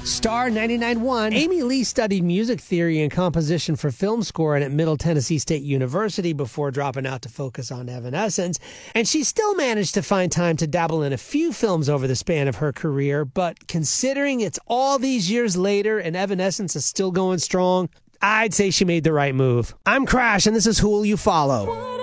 Star 99.1. Amy Lee studied music theory and composition for film scoring at Middle Tennessee State University before dropping out to focus on Evanescence, and she still managed to find time to dabble in a few films over the span of her career, but considering it's all these years later and Evanescence is still going strong, I'd say she made the right move. I'm Crash, and this is Who Will You Follow?